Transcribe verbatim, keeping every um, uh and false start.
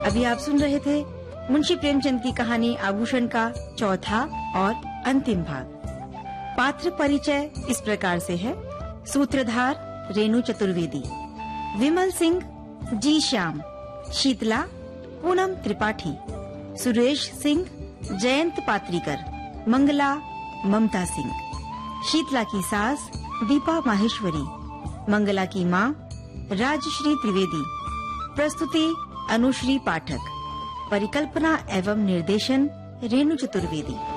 अभी आप सुन रहे थे मुंशी प्रेमचंद की कहानी आभूषण का चौथा और अंतिम भाग। पात्र परिचय इस प्रकार से है। सूत्रधार रेणु चतुर्वेदी, विमल सिंह जी श्याम, शीतला पूनम त्रिपाठी, सुरेश सिंह जयंत पात्रीकर, मंगला ममता सिंह, शीतला की सास दीपा माहेश्वरी, मंगला की माँ राजश्री त्रिवेदी। प्रस्तुति अनुश्री पाठक। परिकल्पना एवं निर्देशन रेणु चतुर्वेदी।